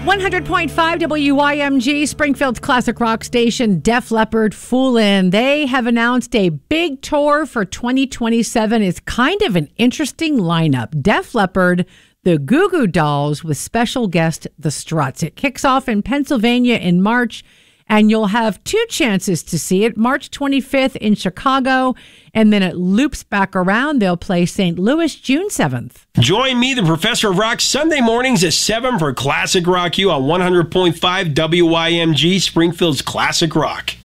100.5 WYMG, Springfield's classic rock station, Def Leppard, Foolin'. They have announced a big tour for 2027. It's kind of an interesting lineup. Def Leppard, the Goo Goo Dolls with special guest The Struts. It kicks off in Pennsylvania in March, and you'll have two chances to see it. March 25th in Chicago, and then it loops back around. They'll play St. Louis June 7th. Join me, the Professor of Rock, Sunday mornings at 7 for Classic Rock U on 100.5 WYMG, Springfield's Classic Rock.